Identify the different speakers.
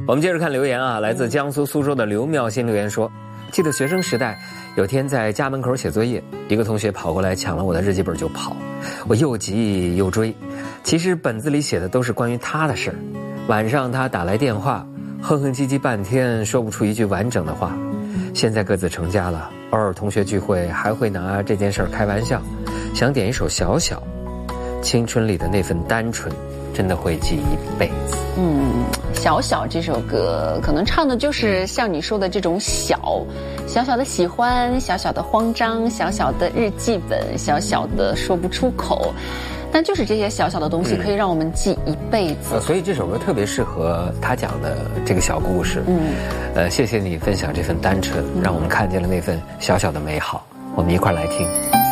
Speaker 1: 我们接着看留言啊，来自江苏苏州的刘妙心留言说，记得学生时代有天在家门口写作业，一个同学跑过来抢了我的日记本就跑，我又急又追，其实本子里写的都是关于他的事儿。晚上他打来电话，哼哼唧唧半天说不出一句完整的话。现在各自成家了，偶尔同学聚会还会拿这件事儿开玩笑。想点一首小小，青春里的那份单纯真的会记一辈子。
Speaker 2: 小小这首歌可能唱的就是像你说的这种小小的喜欢，小小的慌张，小小的日记本，小小的说不出口，但就是这些小小的东西可以让我们记一辈子。
Speaker 1: 所以这首歌特别适合他讲的这个小故事。谢谢你分享这份单纯，让我们看见了那份小小的美好。我们一块儿来听。